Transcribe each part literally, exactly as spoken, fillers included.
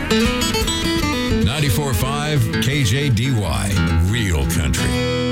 ninety-four point five K J D Y, Real Country.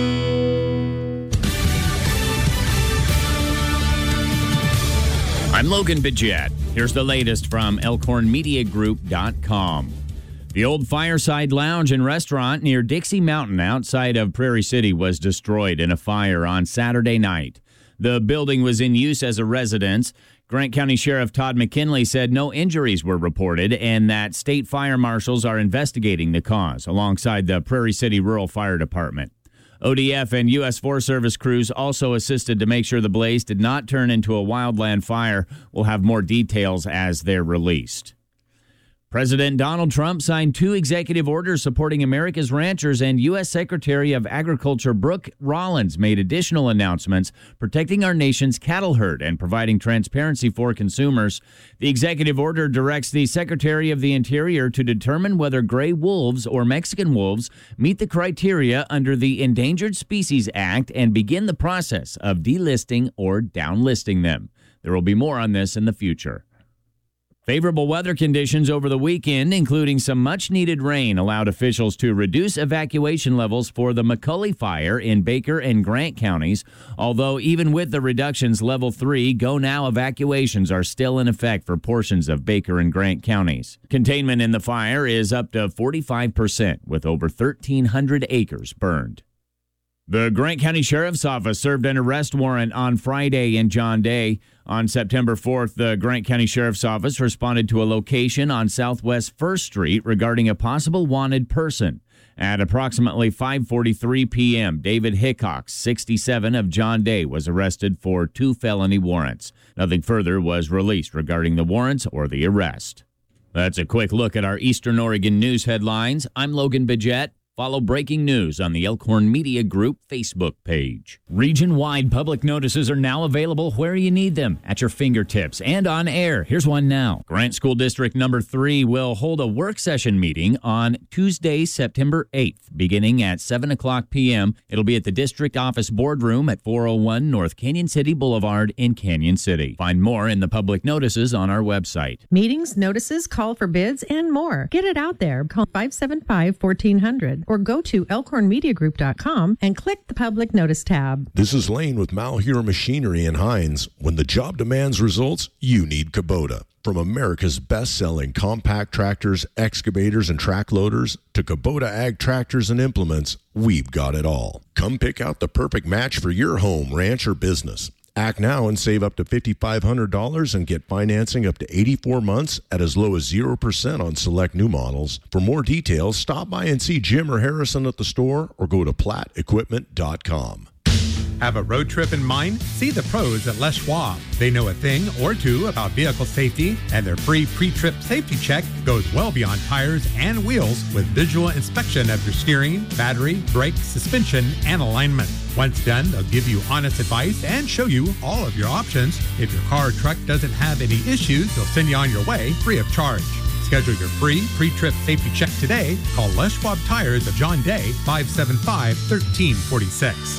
I'm Logan Bidget. Here's the latest from elkhorn media group dot com. The old Fireside Lounge and Restaurant near Dixie Mountain outside of Prairie City was destroyed in a fire on Saturday night. The building was in use as a residence. Grant County Sheriff Todd McKinley said no injuries were reported and that state fire marshals are investigating the cause alongside the Prairie City Rural Fire Department. O D F and U S Forest Service crews also assisted to make sure the blaze did not turn into a wildland fire. We'll have more details as they're released. President Donald Trump signed two executive orders supporting America's ranchers, and U S Secretary of Agriculture Brooke Rollins made additional announcements protecting our nation's cattle herd and providing transparency for consumers. The executive order directs the Secretary of the Interior to determine whether gray wolves or Mexican wolves meet the criteria under the Endangered Species Act and begin the process of delisting or downlisting them. There will be more on this in the future. Favorable weather conditions over the weekend, including some much-needed rain, allowed officials to reduce evacuation levels for the McCully Fire in Baker and Grant counties. Although even with the reductions, level three Go Now evacuations are still in effect for portions of Baker and Grant counties. Containment in the fire is up to forty-five percent, with over thirteen hundred acres burned. The Grant County Sheriff's Office served an arrest warrant on Friday in John Day. On September fourth, the Grant County Sheriff's Office responded to a location on Southwest First Street regarding a possible wanted person. At approximately five forty-three p.m., David Hickox, sixty-seven, of John Day, was arrested for two felony warrants. Nothing further was released regarding the warrants or the arrest. That's a quick look at our Eastern Oregon news headlines. I'm Logan Bidget. Follow breaking news on the Elkhorn Media Group Facebook page. Region-wide public notices are now available where you need them, at your fingertips and on air. Here's one now. Grant School District Number three will hold a work session meeting on Tuesday, September eighth, beginning at seven o'clock p.m. It'll be at the district office boardroom at four oh one North Canyon City Boulevard in Canyon City. Find more in the public notices on our website. Meetings, notices, call for bids, and more. Get it out there. Call five seven five, one four hundred or go to elkhorn media group dot com and click the public notice tab. This is Lane with Malheur Machinery in Hines. When the job demands results, you need Kubota. From America's best-selling compact tractors, excavators, and track loaders to Kubota ag tractors and implements, we've got it all. Come pick out the perfect match for your home, ranch, or business. Act now and save up to five thousand five hundred dollars and get financing up to eighty-four months at as low as zero percent on select new models. For more details, stop by and see Jim or Harrison at the store or go to platt equipment dot com. Have a road trip in mind? See the pros at Les Schwab. They know a thing or two about vehicle safety, and their free pre-trip safety check goes well beyond tires and wheels with visual inspection of your steering, battery, brake, suspension, and alignment. Once done, they'll give you honest advice and show you all of your options. If your car or truck doesn't have any issues, they'll send you on your way free of charge. Schedule your free pre-trip safety check today. Call Les Schwab Tires of John Day, five seven five, one three four six.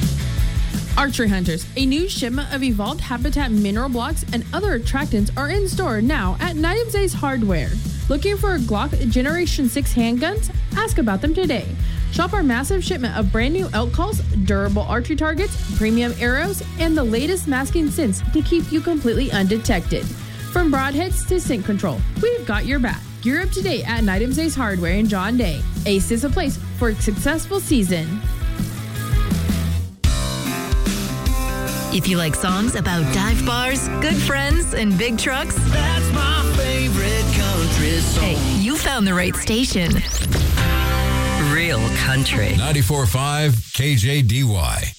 Archery Hunters, a new shipment of evolved habitat mineral blocks and other attractants are in store now at Knight Ace Hardware. Looking for Glock Generation six handguns? Ask about them today. Shop our massive shipment of brand new elk calls, durable archery targets, premium arrows, and the latest masking scents to keep you completely undetected. From broadheads to scent control, we've got your back. Gear up today at Knight Ace Hardware in John Day. Ace is a place for a successful season. If you like songs about dive bars, good friends, and big trucks, that's my favorite country song. Hey, you found the right station. Real Country. ninety-four point five K J D Y.